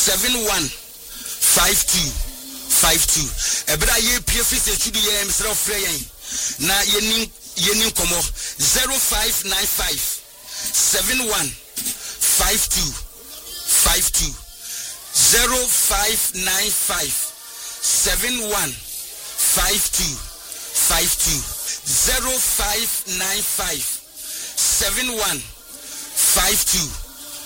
7152. Ebra ye PFC studio ye Mr. Freyen. Na yenin komo 0595 715252 0595 715252 0595 7152